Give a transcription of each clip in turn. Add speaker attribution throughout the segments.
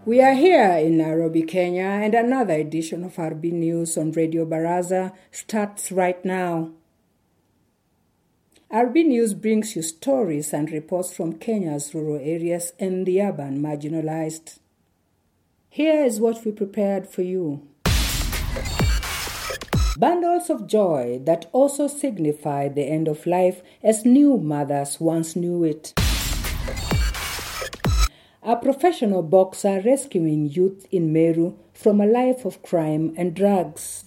Speaker 1: We are here in Nairobi, Kenya, and another edition of RB News on Radio Baraza starts right now. RB News brings you stories and reports from Kenya's rural areas and the urban marginalized. Here is what we prepared for you. Bundles of joy that also signify the end of life as new mothers once knew it. A professional boxer rescuing youth in Meru from a life of crime and drugs.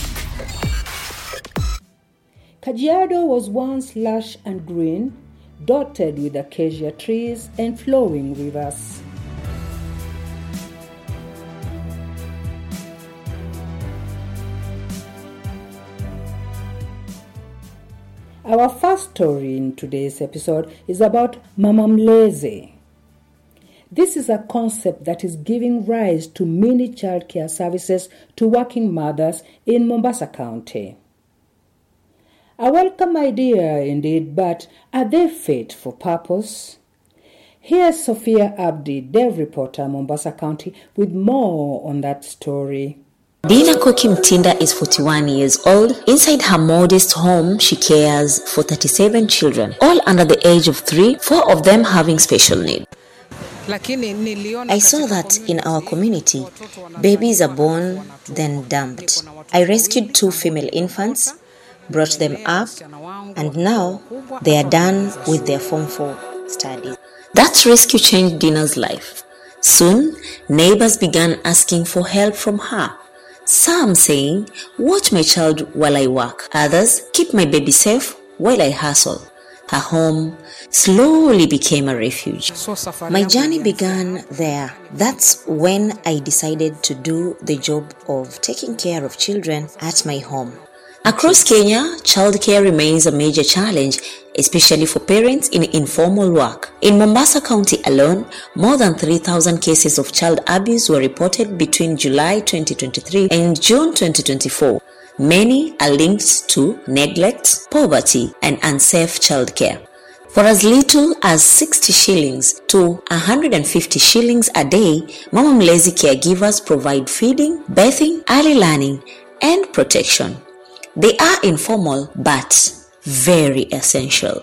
Speaker 1: Kajiado was once lush and green, dotted with acacia trees and flowing rivers. Our first story in today's episode is about Mama Mlezi. This is a concept that is giving rise to mini childcare services to working mothers in Mombasa County. A welcome idea indeed, but are they fit for purpose? Here's Sophia Abdi, Dev reporter, Mombasa County, with more on that story.
Speaker 2: Dina Koki Mtinda is 41 years old. Inside her modest home, she cares for 37 children, all under the age of 3, 4 of them having special needs. I saw that in our community, babies are born, then dumped. I rescued 2 female infants, brought them up, and now they are done with their Form 4 studies. That rescue changed Dina's life. Soon, neighbors began asking for help from her. Some saying, "Watch my child while I work." Others, "Keep my baby safe while I hustle." Her home slowly became a refuge. My journey began there. That's when I decided to do the job of taking care of children at my home. Across Kenya, childcare remains a major challenge, especially for parents in informal work. In Mombasa County alone, more than 3,000 cases of child abuse were reported between July 2023 and June 2024. Many are linked to neglect, poverty, and unsafe childcare. For as little as 60 shillings to 150 shillings a day, Mama Mlezi caregivers provide feeding, bathing, early learning, and protection. They are informal but very essential.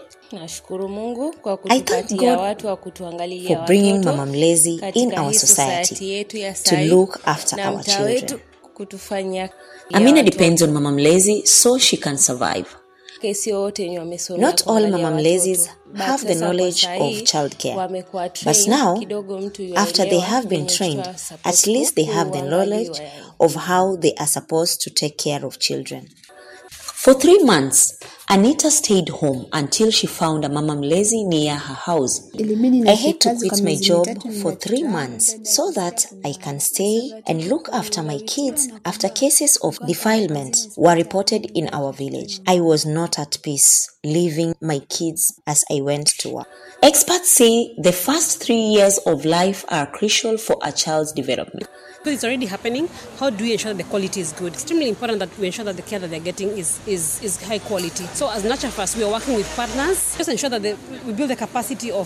Speaker 2: I thank God for bringing Mama Mlezi in our society to look after our children. Amina depends on Mama Mlezi so she can survive. Not all Mama Mlezis have the knowledge of childcare, but now, after they have been trained, at least they have the knowledge of how they are supposed to take care of children. For 3 months, Anita stayed home until she found a Mama Mlezi near her house. I had to quit my job for 3 months so that I can stay and look after my kids after cases of defilement were reported in our village. I was not at peace leaving my kids as I went to work. Experts say the first 3 years of life are crucial for a child's development.
Speaker 3: Because it's already happening, how do we ensure that the quality is good? It's extremely important that we ensure that the care that they're getting is high quality. So as NatureFirst, we are working with partners just ensure that we build the capacity of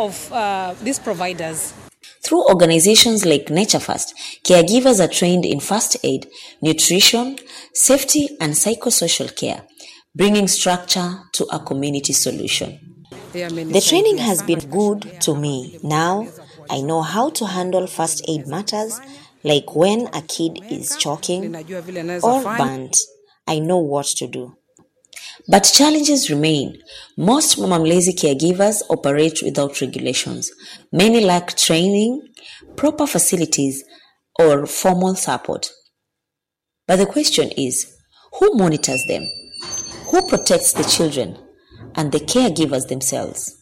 Speaker 3: these providers.
Speaker 2: Through organizations like NatureFirst, caregivers are trained in first aid, nutrition, safety, and psychosocial care, bringing structure to a community solution. The training has been good to me. Now, I know how to handle first aid matters, like when a kid is choking or burnt. I know what to do. But challenges remain. Most Mama Mlezi caregivers operate without regulations. Many lack training, proper facilities, or formal support. But the question is, who monitors them? Who protects the children and the caregivers themselves?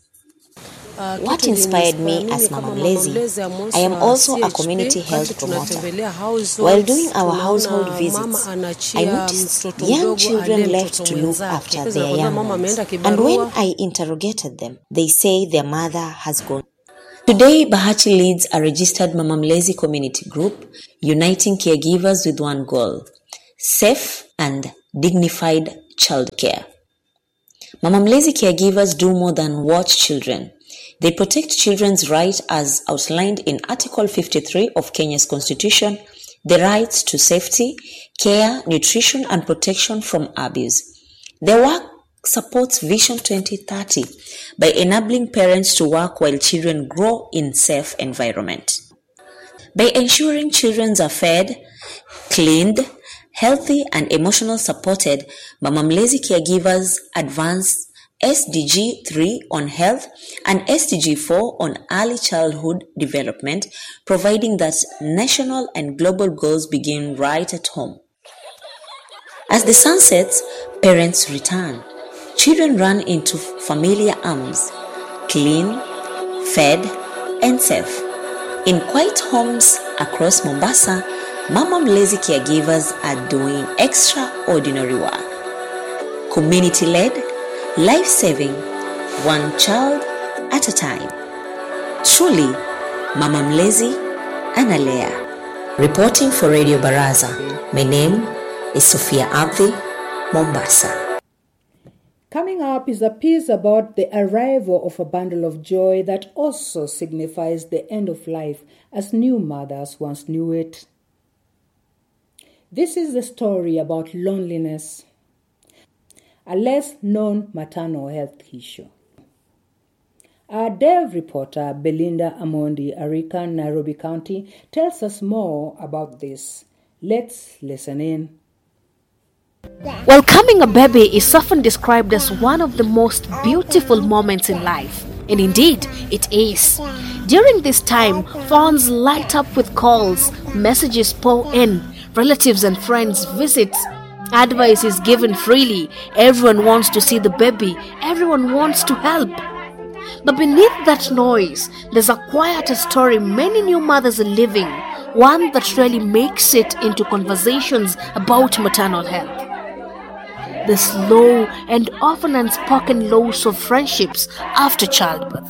Speaker 2: What inspired me as Mama Mlezi, I am also a community health promoter. While doing our household visits, I noticed young children left to look after their young ones. And when I interrogated them, they say their mother has gone. Today, Bahati leads a registered Mama Mlezi community group, uniting caregivers with one goal: safe and dignified childcare. Mama Mlezi caregivers do more than watch children. They protect children's rights as outlined in Article 53 of Kenya's Constitution, the rights to safety, care, nutrition, and protection from abuse. Their work supports Vision 2030 by enabling parents to work while children grow in safe environment. By ensuring children are fed, cleaned, healthy, and emotionally supported, Mama Mlezi caregivers advance SDG 3 on health and SDG 4 on early childhood development, providing that national and global goals begin right at home. As the sun sets, parents return. Children run into familiar arms, clean, fed, and safe. In quiet homes across Mombasa, Mama Mlezi caregivers are doing extraordinary work. Community-led, life-saving, one child at a time. Truly, Mama Mlezi analea. Reporting for Radio Baraza, my name is Sophia Abdi, Mombasa.
Speaker 1: Coming up is a piece about the arrival of a bundle of joy that also signifies the end of life as new mothers once knew it. This is the story about loneliness, a less known maternal health issue. Our Dev reporter Belinda Amondi Arika, Nairobi County, tells us more about this. Let's listen in.
Speaker 4: Welcoming a baby is often described as one of the most beautiful moments in life. And indeed, it is. During this time, phones light up with calls, messages pour in, relatives and friends visit, advice is given freely, everyone wants to see the baby, everyone wants to help. But beneath that noise, there's a quieter story many new mothers are living, one that really makes it into conversations about maternal health. The slow and often unspoken loss of friendships after childbirth.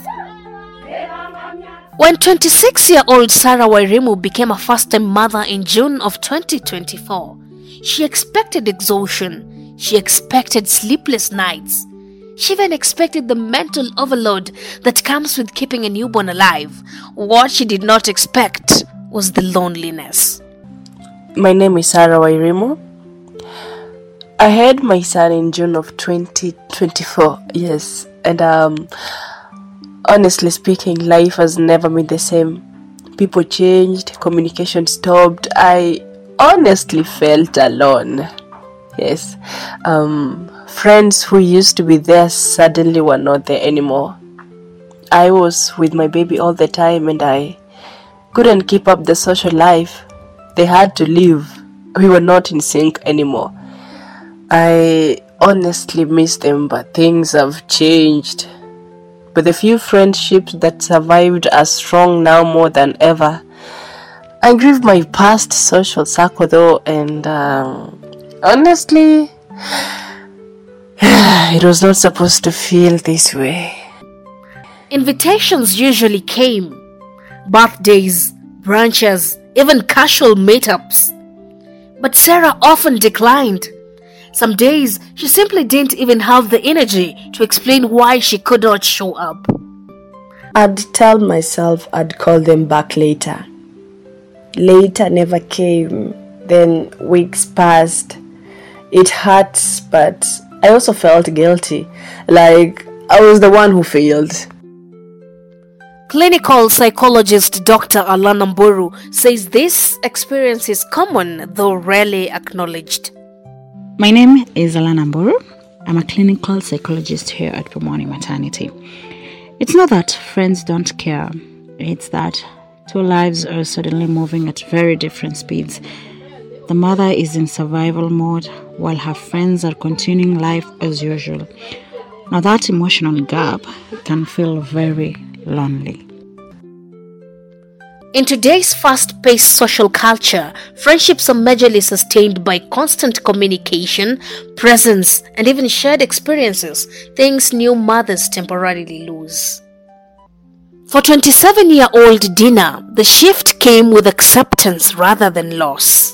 Speaker 4: When 26-year-old Sarah Wairimu became a first-time mother in June of 2024, she expected exhaustion, she expected sleepless nights, she even expected the mental overload that comes with keeping a newborn alive. What she did not expect was the loneliness.
Speaker 5: My name is Sarah Wairimu. I had my son in June of 2024, yes, and honestly speaking, life has never been the same. People changed, communication stopped. I honestly felt alone. Yes, friends who used to be there suddenly were not there anymore. I was with my baby all the time and I couldn't keep up the social life. They had to leave. We were not in sync anymore. I honestly miss them, but things have changed. But the few friendships that survived are strong now more than ever. I grieve my past social circle though, and honestly, it was not supposed to feel this way.
Speaker 4: Invitations usually came. Birthdays, brunches, even casual meetups. But Sarah often declined. Some days, she simply didn't even have the energy to explain why she could not show up.
Speaker 5: I'd tell myself I'd call them back later. Later never came. Then weeks passed. It hurts, but I also felt guilty. Like I was the one who failed.
Speaker 4: Clinical psychologist Dr. Alana Mburu says this experience is common, though rarely acknowledged.
Speaker 6: My name is Alana Mburu. I'm a clinical psychologist here at Pumwani Maternity. It's not that friends don't care. It's that two lives are suddenly moving at very different speeds. The mother is in survival mode while her friends are continuing life as usual. Now that emotional gap can feel very lonely.
Speaker 4: In today's fast-paced social culture, friendships are majorly sustained by constant communication, presence, and even shared experiences, things new mothers temporarily lose. For 27-year-old Dina, the shift came with acceptance rather than loss.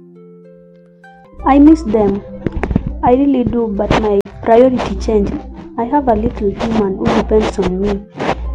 Speaker 7: I miss them. I really do, but my priority changed. I have a little human who depends on me.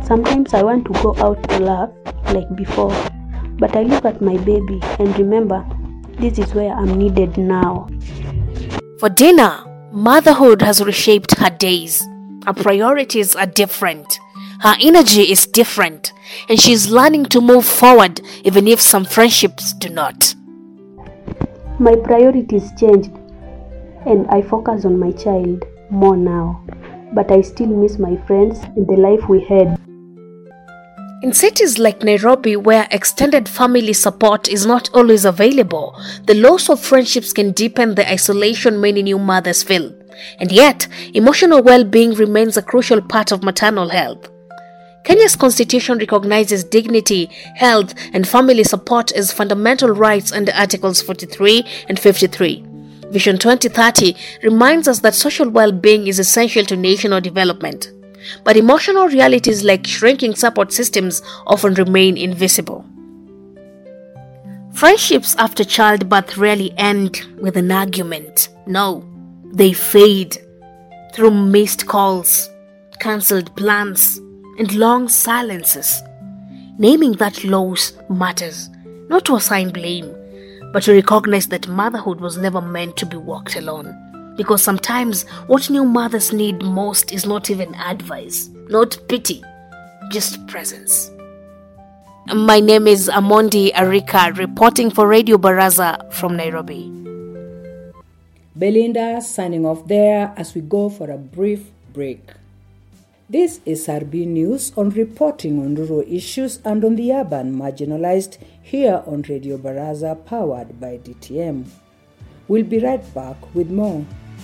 Speaker 7: Sometimes I want to go out to laugh like before, but I look at my baby and remember this is where I'm needed now.
Speaker 4: For Dina, motherhood has reshaped her days. Her priorities are different. Her energy is different, and she's learning to move forward even if some friendships do not.
Speaker 7: My priorities changed, and I focus on my child more now, but I still miss my friends and the life we had.
Speaker 4: In cities like Nairobi, where extended family support is not always available, the loss of friendships can deepen the isolation many new mothers feel. And yet, emotional well-being remains a crucial part of maternal health. Kenya's constitution recognizes dignity, health, and family support as fundamental rights under Articles 43 and 53. Vision 2030 reminds us that social well-being is essential to national development. But emotional realities like shrinking support systems often remain invisible. Friendships after childbirth rarely end with an argument. No, they fade through missed calls, cancelled plans, and long silences. Naming that loss matters, not to assign blame, but to recognize that motherhood was never meant to be walked alone. Because sometimes what new mothers need most is not even advice, not pity, just presence. My name is Amondi Arika, reporting for Radio Baraza from Nairobi.
Speaker 1: Belinda signing off there as we go for a brief break. This is RB News on reporting on rural issues and on the urban marginalized here on Radio Baraza powered by DTM. We'll be right back with more.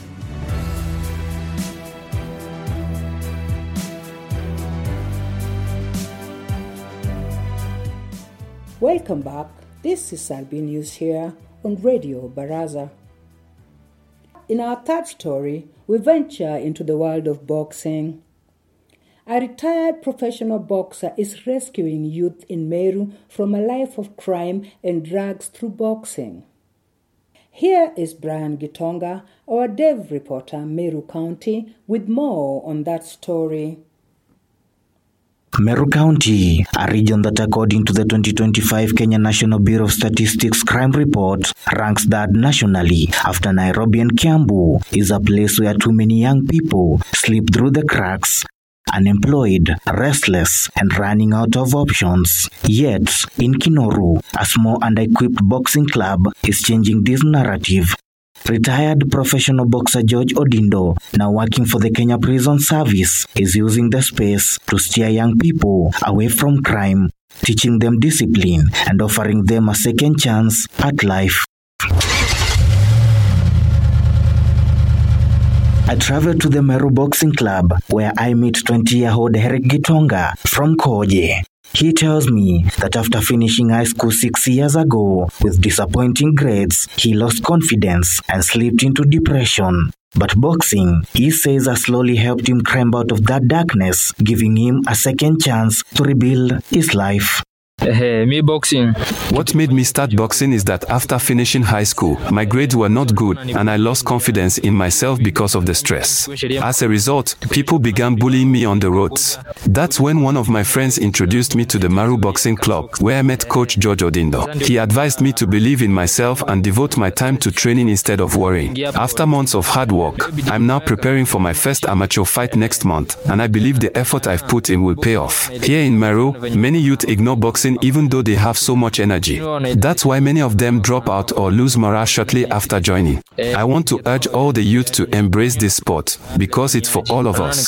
Speaker 1: Welcome back. This is RB News here on Radio Baraza. In our third story, we venture into the world of boxing. A retired professional boxer is rescuing youth in Meru from a life of crime and drugs through boxing. Here is Brian Gitonga, our Dev reporter, Meru County, with more on that story.
Speaker 8: Meru County, a region that according to the 2025 Kenya National Bureau of Statistics crime report ranks third nationally after Nairobi and Kiambu, is a place where too many young people slip through the cracks, unemployed, restless, and running out of options. Yet, in Kinoru, a small and equipped boxing club is changing this narrative. Retired professional boxer George Odindo, now working for the Kenya Prison Service, is using the space to steer young people away from crime, teaching them discipline and offering them a second chance at life. I traveled to the Meru Boxing Club where I meet 20-year-old Eric Gitonga from Koje. He tells me that after finishing high school 6 years ago with disappointing grades, he lost confidence and slipped into depression. But boxing, he says, has slowly helped him climb out of that darkness, giving him a second chance to rebuild his life.
Speaker 9: Me boxing.
Speaker 10: What made me start boxing is that after finishing high school, my grades were not good and I lost confidence in myself because of the stress. As a result, people began bullying me on the roads. That's when one of my friends introduced me to the Meru Boxing Club, where I met Coach George Odindo. He advised me to believe in myself and devote my time to training instead of worrying. After months of hard work, I'm now preparing for my first amateur fight next month, and I believe the effort I've put in will pay off. Here in Meru, many youth ignore boxing even though they have so much energy. That's why many of them drop out or lose morale shortly after joining. I want to urge all the youth to embrace this sport because it's for all of us.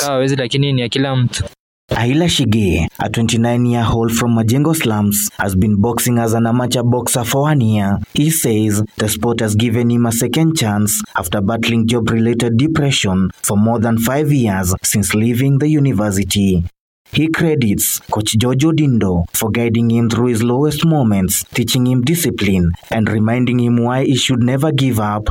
Speaker 8: Aila Shige, a 29-year-old from Majengo slums, has been boxing as an amateur boxer for 1 year. He says the sport has given him a second chance after battling job-related depression for more than 5 years since leaving the university. He credits Coach George Odindo for guiding him through his lowest moments, teaching him discipline and reminding him why he should never give up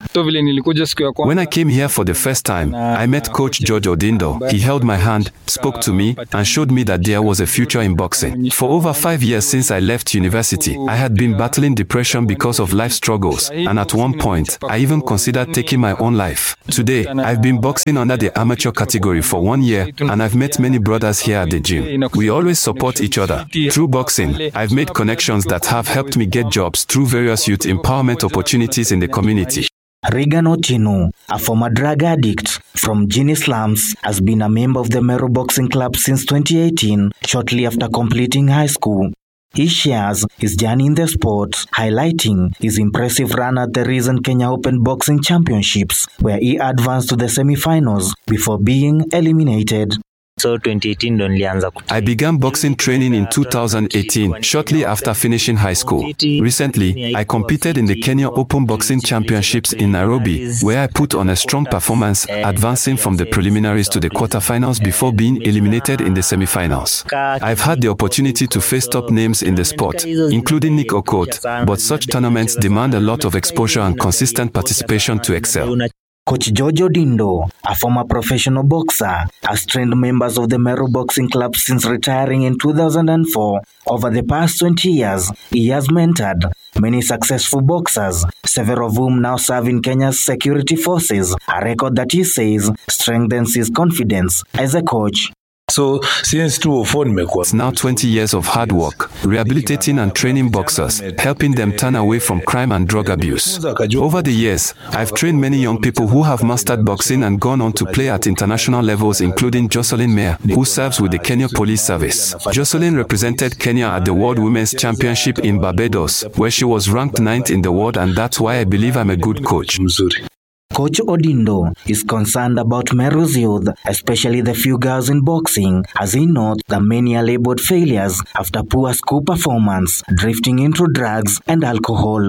Speaker 10: When I came here for the first time, I met Coach George Odindo. He held my hand, spoke to me, and showed me that there was a future in boxing. For over 5 years since I left university, I had been battling depression because of life struggles, and at one point, I even considered taking my own life. Today, I've been boxing under the amateur category for 1 year, and I've met many brothers here at the gym. We always support each other. Through boxing, I've made connections that have helped me get jobs through various youth empowerment opportunities in the community.
Speaker 8: Regan Otieno, a former drug addict from Gini slums, has been a member of the Meru Boxing Club since 2018, shortly after completing high school. He shares his journey in the sport, highlighting his impressive run at the recent Kenya Open Boxing Championships, where he advanced to the semi-finals before being eliminated.
Speaker 11: So 2018 nilianza.
Speaker 10: I began boxing training in 2018, shortly after finishing high school. Recently, I competed in the Kenya Open Boxing Championships in Nairobi, where I put on a strong performance, advancing from the preliminaries to the quarterfinals before being eliminated in the semifinals. I've had the opportunity to face top names in the sport, including Nick Okoth, but such tournaments demand a lot of exposure and consistent participation to excel.
Speaker 8: Coach George Odindo, a former professional boxer, has trained members of the Meru Boxing Club since retiring in 2004. Over the past 20 years, he has mentored many successful boxers, several of whom now serve in Kenya's security forces, a record that he says strengthens his confidence as a coach.
Speaker 12: So since 2004,
Speaker 10: it's now 20 years of hard work, rehabilitating and training boxers, helping them turn away from crime and drug abuse. Over the years, I've trained many young people who have mastered boxing and gone on to play at international levels, including Jocelyn Meyer, who serves with the Kenya Police Service. Jocelyn represented Kenya at the World Women's Championship in Barbados, where she was ranked 9th in the world, and that's why I believe I'm a good coach.
Speaker 8: Coach Odindo is concerned about Meru's youth, especially the few girls in boxing, as he notes that many are labeled failures after poor school performance, drifting into drugs and alcohol.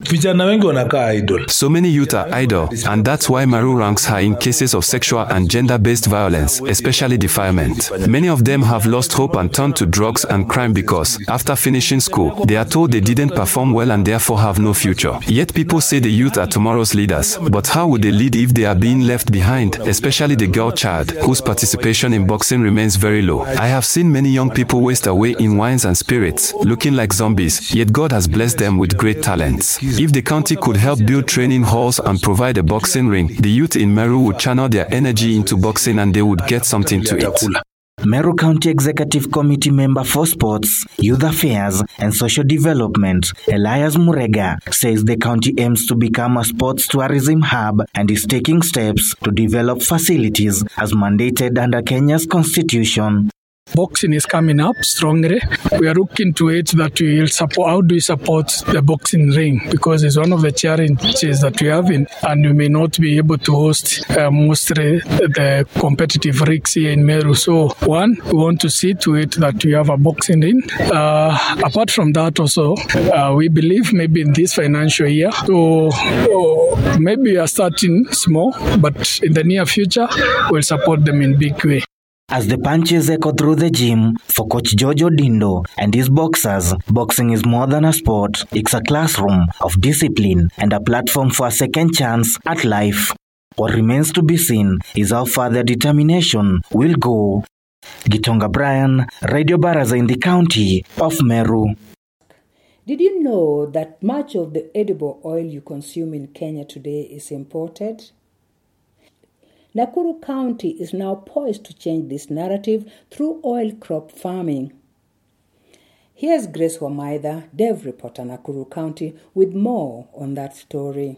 Speaker 10: So many youth are idle, and that's why Meru ranks high in cases of sexual and gender-based violence, especially defilement. Many of them have lost hope and turned to drugs and crime because, after finishing school, they are told they didn't perform well and therefore have no future. Yet people say the youth are tomorrow's leaders. But how would they lead if they are being left behind, especially the girl child, whose participation in boxing remains very low? I have seen many young people waste away in wines and spirits, looking like zombies, yet God has blessed them with great talents. If the county could help build training halls and provide a boxing ring, the youth in Meru would channel their energy into boxing and they would get something to eat.
Speaker 8: Meru County Executive Committee member for Sports, Youth Affairs and Social Development, Elias Murega, says the county aims to become a sports tourism hub and is taking steps to develop facilities as mandated under Kenya's constitution.
Speaker 13: Boxing is coming up strongly. We are looking to it that we will support. How do we support the boxing ring? Because it's one of the challenges that we have, and we may not be able to host mostly the competitive rigs here in Meru. So, one, we want to see to it that we have a boxing ring. Apart from that, also, we believe maybe in this financial year, so maybe we are starting small, but in the near future, we'll support them in big way.
Speaker 8: As the punches echo through the gym, for Coach George Odindo and his boxers, boxing is more than a sport. It's a classroom of discipline and a platform for a second chance at life. What remains to be seen is how far their determination will go. Gitonga Brian, Radio Baraza in the county of Meru.
Speaker 1: Did you know that much of the edible oil you consume in Kenya today is imported? Nakuru County is now poised to change this narrative through oil crop farming. Here's Grace Wamaitha, Dev reporter, Nakuru County, with more on that story.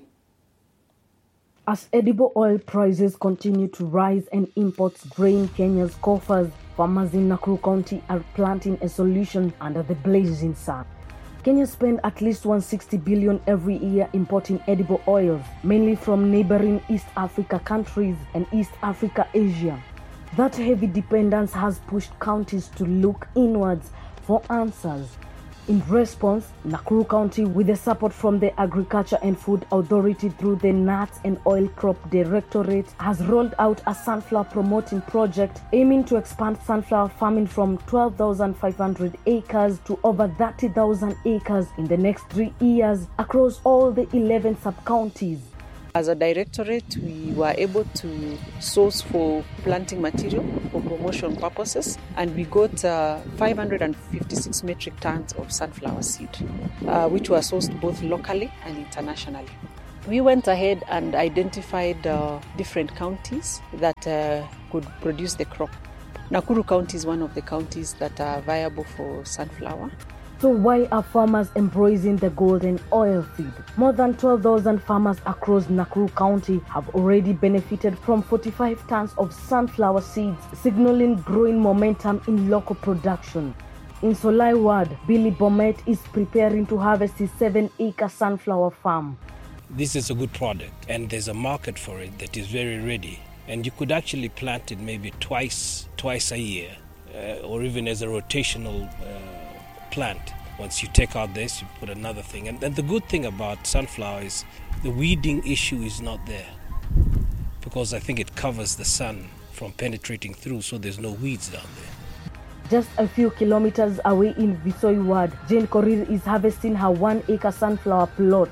Speaker 14: As edible oil prices continue to rise and imports drain Kenya's coffers, farmers in Nakuru County are planting a solution under the blazing sun. Kenya spends at least 160 billion every year importing edible oils, mainly from neighboring East Africa countries and East Africa Asia. That heavy dependence has pushed counties to look inwards for answers. In response, Nakuru County, with the support from the Agriculture and Food Authority through the Nuts and Oil Crop Directorate, has rolled out a sunflower promoting project aiming to expand sunflower farming from 12,500 acres to over 30,000 acres in the next 3 years across all the 11 sub-counties.
Speaker 15: As a directorate, we were able to source for planting material for promotion purposes, and we got 556 metric tons of sunflower seed, which were sourced both locally and internationally. We went ahead and identified different counties that could produce the crop. Nakuru County is one of the counties that are viable for sunflower.
Speaker 14: So why are farmers embracing the golden oil seed? More than 12,000 farmers across Nakuru County have already benefited from 45 tons of sunflower seeds, signaling growing momentum in local production. In Solai Ward, Billy Bomet is preparing to harvest his 7-acre sunflower farm.
Speaker 16: This is a good product, and there's a market for it that is very ready. And you could actually plant it maybe twice a year, or even as a rotational plant. Once you take out this, you put another thing. And the good thing about sunflower is the weeding issue is not there, because I think it covers the sun from penetrating through, so there's no weeds down there.
Speaker 14: Just a few kilometers away in Visoi Ward, Jane Korir is harvesting her 1-acre sunflower plot.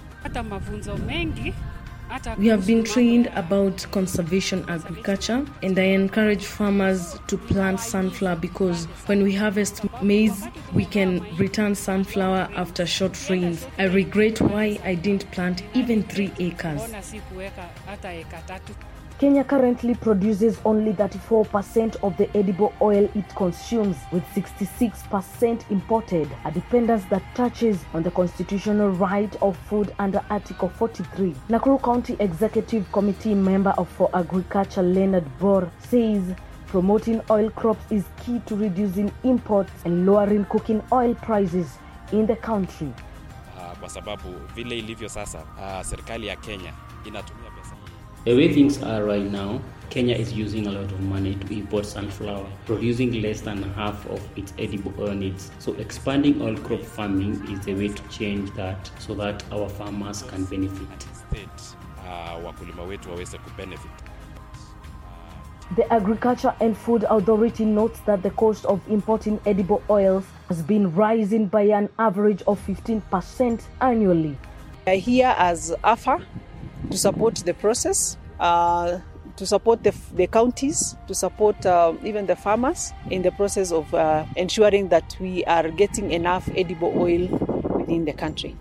Speaker 17: We have been trained about conservation agriculture, and I encourage farmers to plant sunflower because when we harvest maize, we can return sunflower after short rains. I regret why I didn't plant even 3 acres.
Speaker 14: Kenya currently produces only 34% of the edible oil it consumes, with 66% imported, a dependence that touches on the constitutional right of food under Article 43. Nakuru County Executive Committee member for Agriculture Leonard Bor says promoting oil crops is key to reducing imports and lowering cooking oil prices in the country.
Speaker 18: Kwa sababu vile ilivyo sasa, serikali ya Kenya inatumia pesa.
Speaker 19: The way things are right now, Kenya is using a lot of money to import sunflower, producing less than half of its edible oil needs. So expanding oil crop farming is the way to change that so that our farmers can benefit.
Speaker 18: Wakulima wetu waweze kubenefit.
Speaker 14: The Agriculture and Food Authority notes that the cost of importing edible oils has been rising by an average of 15% annually.
Speaker 15: We are here as AFA to support the process, to support the counties, to support even the farmers in the process of ensuring that we are getting enough edible oil within the country.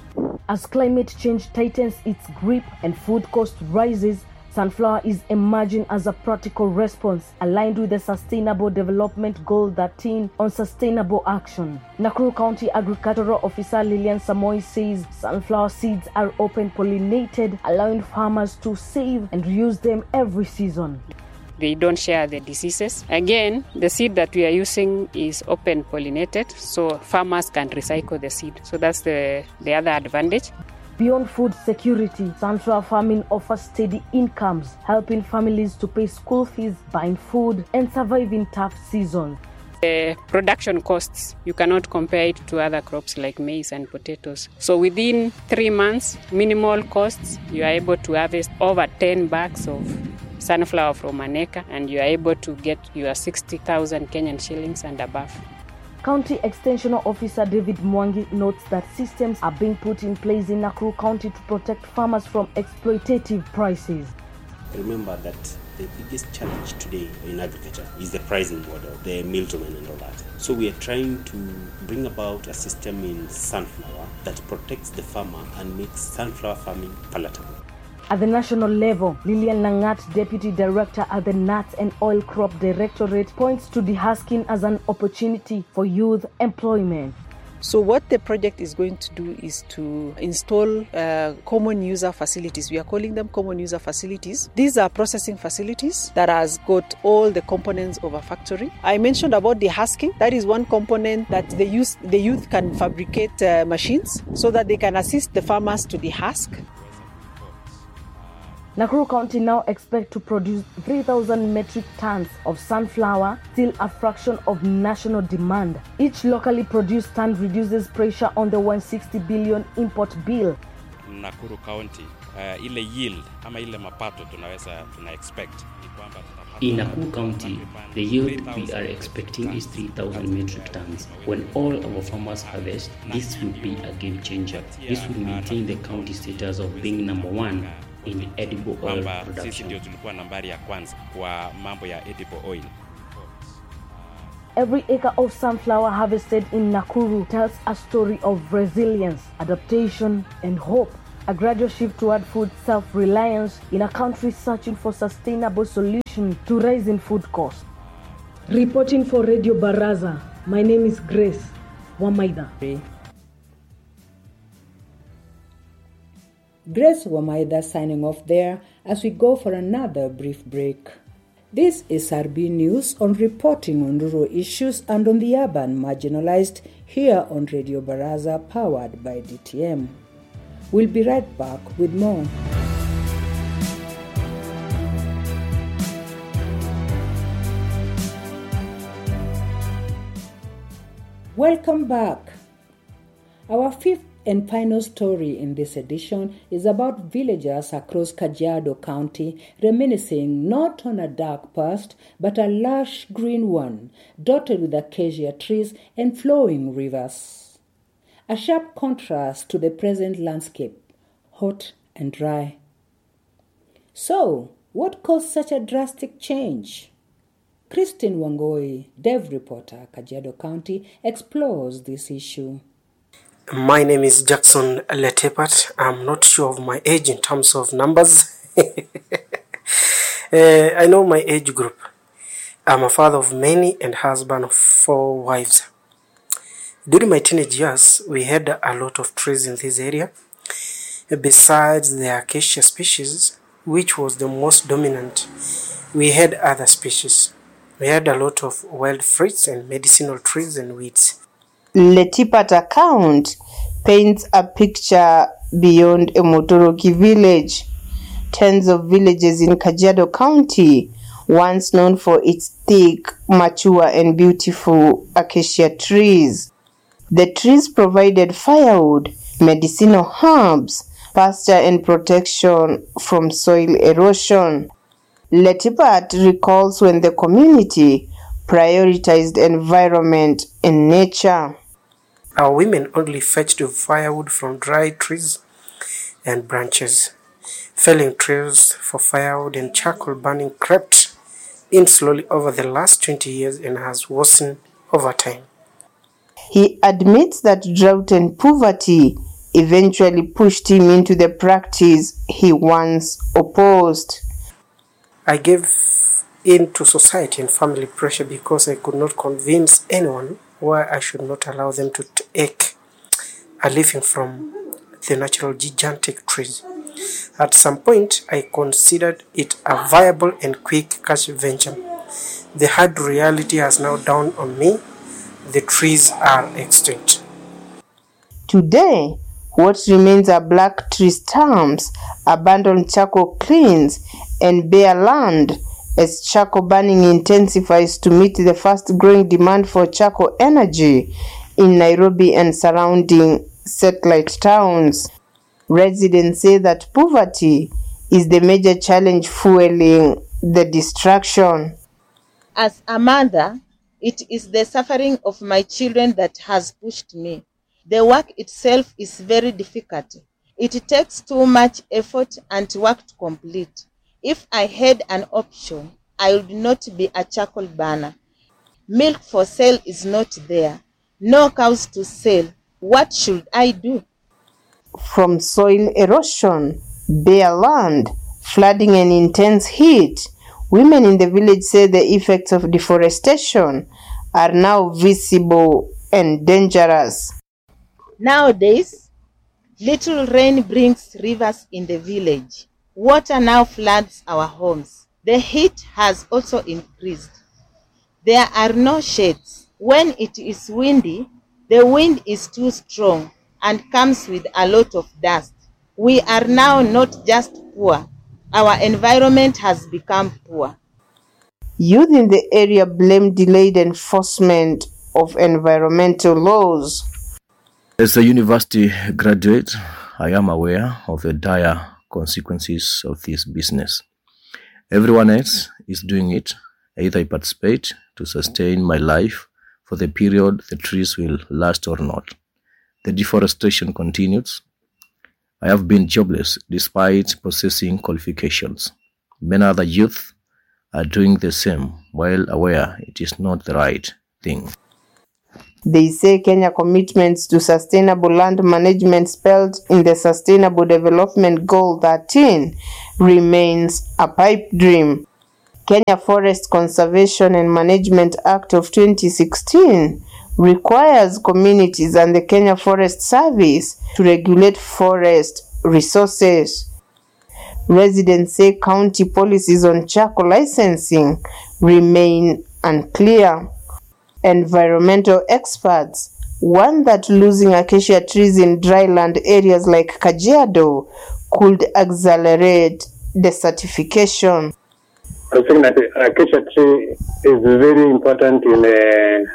Speaker 14: As climate change tightens its grip and food cost rises, sunflower is emerging as a practical response aligned with the Sustainable Development Goal 13 on sustainable action. Nakuru County Agricultural Officer Lilian Samoy says sunflower seeds are open pollinated, allowing farmers to save and reuse them every season.
Speaker 20: They don't share the diseases. Again, the seed that we are using is open pollinated, so farmers can recycle the seed. So that's the other advantage.
Speaker 14: Beyond food security, sunflower farming offers steady incomes, helping families to pay school fees, buying food, and survive in tough seasons.
Speaker 20: The production costs, you cannot compare it to other crops like maize and potatoes. So within 3 months, minimal costs, you are able to harvest over 10 bags of sunflower from an acre, and you are able to get your 60,000 Kenyan shillings and above.
Speaker 14: County Extension Officer David Mwangi notes that systems are being put in place in Nakuru County to protect farmers from exploitative prices.
Speaker 21: Remember that the biggest challenge today in agriculture is the pricing model, the middlemen and all that. So we are trying to bring about a system in sunflower that protects the farmer and makes sunflower farming palatable.
Speaker 14: At the national level, Lillian Langat, Deputy Director at the Nuts and Oil Crop Directorate, points to de-husking as an opportunity for youth employment.
Speaker 15: So what the project is going to do is to install common user facilities. We are calling them common user facilities. These are processing facilities that has got all the components of a factory. I mentioned about de-husking. That is one component that the youth can fabricate machines so that they can assist the farmers to de-husk.
Speaker 14: Nakuru County now expects to produce 3,000 metric tons of sunflower, still a fraction of national demand. Each locally produced ton reduces pressure on the 160 billion import bill.
Speaker 18: Nakuru County, ile yield ama ile mapato tuna expect.
Speaker 19: In Nakuru County, the yield we are expecting is 3,000 metric tons. When all our farmers harvest, this will be a game changer. This will maintain the county status of being number one in edible oil
Speaker 18: kwamba sisi
Speaker 19: production.
Speaker 18: ndio tulikuwa nambari ya kwanza kwa mambo ya edible oil.
Speaker 14: Every acre of sunflower harvested in Nakuru tells a story of resilience, adaptation, and hope. A gradual shift toward food self-reliance in a country searching for sustainable solutions to rising food costs. Reporting for Radio Baraza, my name is Grace Wamaida.
Speaker 1: Grace Wamaida signing off there as we go for another brief break. This is RB News on reporting on rural issues and on the urban marginalized here on Radio Baraza powered by DTM. We'll be right back with more. Welcome back. Our fifth and final story in this edition is about villagers across Kajiado County reminiscing not on a dark past but a lush green one, dotted with acacia trees and flowing rivers. A sharp contrast to the present landscape, hot and dry. So, what caused such a drastic change? Christine Wangoi, Dev reporter, Kajiado County, explores this issue.
Speaker 3: My name is Jackson Letepat. I'm not sure of my age in terms of numbers. I know my age group. I'm a father of many and husband of 4 wives. During my teenage years, we had a lot of trees in this area. Besides the acacia species, which was the most dominant, we had other species. We had a lot of wild fruits and medicinal trees and weeds.
Speaker 22: Letipat account paints a picture beyond Emotoroki village. Tens of villages in Kajiado County, once known for its thick, mature and beautiful acacia trees. The trees provided firewood, medicinal herbs, pasture and protection from soil erosion. Letipat recalls when the community prioritized environment and nature.
Speaker 3: Our women only fetched firewood from dry trees and branches. Felling trees for firewood and charcoal burning crept in slowly over the last 20 years and has worsened over time.
Speaker 22: He admits that drought and poverty eventually pushed him into the practice he once opposed.
Speaker 3: I gave in to society and family pressure because I could not convince anyone why I should not allow them to take a living from the natural gigantic trees. At some point, I considered it a viable and quick cash venture. The hard reality has now dawned on me. The trees are extinct.
Speaker 22: Today, what remains are black tree stumps, abandoned charcoal kilns, and bare land as charcoal burning intensifies to meet the fast-growing demand for charcoal energy in Nairobi and surrounding satellite towns. Residents say that poverty is the major challenge fueling the destruction.
Speaker 23: As a mother, it is the suffering of my children that has pushed me. The work itself is very difficult. It takes too much effort and work to complete. If I had an option, I would not be a charcoal burner. Milk for sale is not there. No cows to sell. What should I do?
Speaker 22: From soil erosion, bare land, flooding and intense heat, women in the village say the effects of deforestation are now visible and dangerous.
Speaker 23: Nowadays, little rain brings rivers in the village. Water now floods our homes. The heat has also increased. There are no shades. When it is windy, the wind is too strong and comes with a lot of dust. We are now not just poor. Our environment has become poor.
Speaker 22: Youth in the area blame delayed enforcement of environmental laws.
Speaker 12: As a university graduate, I am aware of the dire consequences of this business. Everyone else is doing it. Either I participate to sustain my life for the period the trees will last or not. The deforestation continues. I have been jobless despite possessing qualifications. Many other youth are doing the same while aware it is not the right thing.
Speaker 22: They say Kenya commitments to sustainable land management spelled in the Sustainable Development Goal 13 remains a pipe dream. Kenya Forest Conservation and Management Act of 2016 requires communities and the Kenya Forest Service to regulate forest resources. Residents say county policies on charcoal licensing remain unclear. Environmental experts warn that losing acacia trees in dryland areas like Kajiado could accelerate desertification.
Speaker 2: I think that acacia tree is very important in the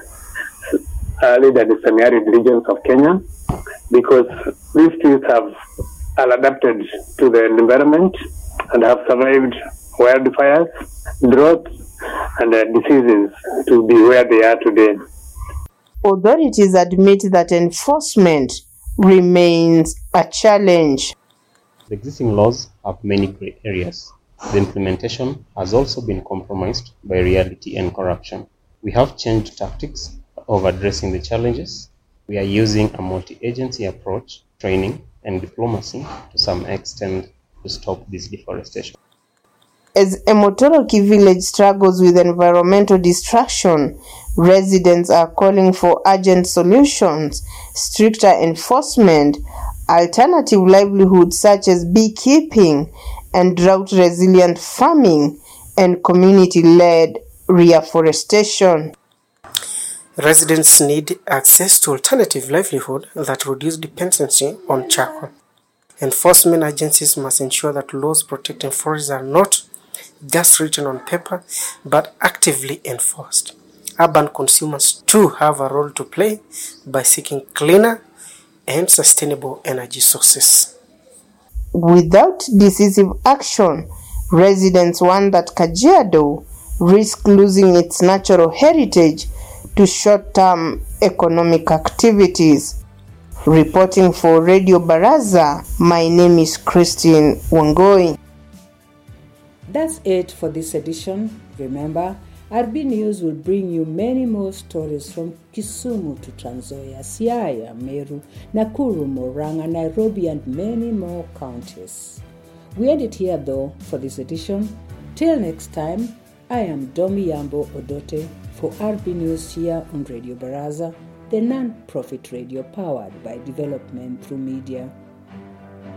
Speaker 2: semi-arid regions of Kenya because these trees are adapted to the environment and have survived wildfires, droughts, and diseases to be where they are today.
Speaker 22: Authorities admit that enforcement remains a challenge.
Speaker 5: The existing laws have many gray areas. The implementation has also been compromised by reality and corruption. We have changed tactics of addressing the challenges. We are using a multi-agency approach, training, and diplomacy to some extent to stop this deforestation.
Speaker 22: As Emotoroki village struggles with environmental destruction, residents are calling for urgent solutions, stricter enforcement, alternative livelihoods such as beekeeping and drought-resilient farming, and community-led reforestation.
Speaker 3: Residents need access to alternative livelihood that reduce dependency on charcoal. Enforcement agencies must ensure that laws protecting forests are not just written on paper, but actively enforced. Urban consumers too have a role to play by seeking cleaner and sustainable energy sources.
Speaker 22: Without decisive action, residents warn that Kajiado risks losing its natural heritage to short-term economic activities. Reporting for Radio Baraza, my name is Christine Wangoi.
Speaker 1: That's it for this edition. Remember, RB News will bring you many more stories from Kisumu to Trans Nzoia, Siaya, Meru, Nakuru, Murang'a, Nairobi, and many more counties. We end it here though for this edition. Till next time, I am Domi Yambo Odote for RB News here on Radio Baraza, the non-profit radio powered by development through media.